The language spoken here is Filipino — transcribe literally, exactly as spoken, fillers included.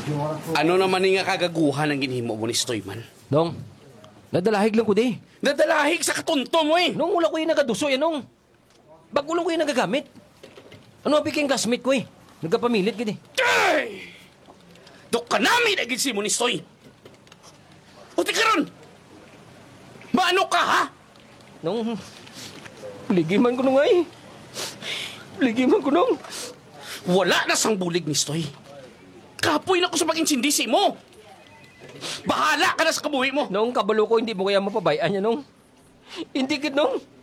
Ano naman nga kagaguhan ang ginhimo mo ni Stoyman? Nong, nadalahig lang ko di. Nadalahig sa katunto mo eh! Nung wala ko yung nagaduso yan, nung. Bagulong ko yung nagagamit. Ano abi kayong classmate ko eh? Nagkapamilit gini. Ay! Dok ka namin agad si mo ni Stoy! Puti ka ron! Maano ka ha? Nung, ligiman ko nung ay. Ligiman ko nung. Wala na sang bulig ni Stoy. Kapoy na ko sa pag-insindisi mo! Bahala ka na sa kabuhi mo! Nung kabalo ko, hindi mo kaya mapabayaan niya, nung. Hindi kid, nung.